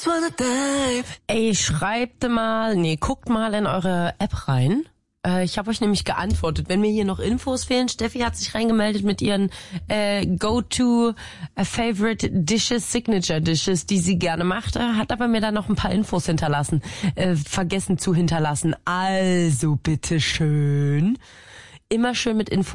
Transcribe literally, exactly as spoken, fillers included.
Ey, schreibt mal, nee, guckt mal in eure App rein. Äh, ich habe euch nämlich geantwortet. Wenn mir hier noch Infos fehlen, Steffi hat sich reingemeldet mit ihren äh, Go-to äh, Favorite Dishes, Signature Dishes, die sie gerne macht, äh, hat aber mir da noch ein paar Infos hinterlassen, äh, vergessen zu hinterlassen. Also bitteschön, immer schön mit Infos.